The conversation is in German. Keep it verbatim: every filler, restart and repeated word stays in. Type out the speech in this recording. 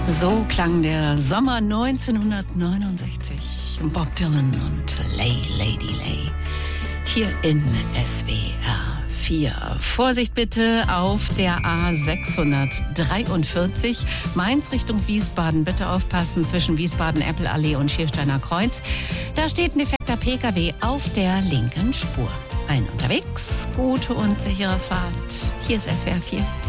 So klang der Sommer neunzehnhundertneunundsechzig. Bob Dylan und Lay, Lady Lay. Hier in S W R vier. Vorsicht bitte auf der A sechshundertdreiundvierzig. Mainz Richtung Wiesbaden. Bitte aufpassen zwischen Wiesbaden-Eppel-Allee und Schiersteiner Kreuz. Da steht ein defekter P K W auf der linken Spur. Ein unterwegs, gute und sichere Fahrt. Hier ist S W R vier.